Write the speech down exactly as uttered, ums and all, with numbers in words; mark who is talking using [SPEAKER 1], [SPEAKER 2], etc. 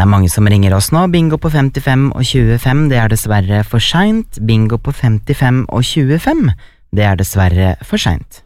[SPEAKER 1] er mange som ringer oss nå. Bingo på femtifem og tjuefem, det er dessverre for sent. Bingo på femtifem og tjuefem, det er dessverre for sent.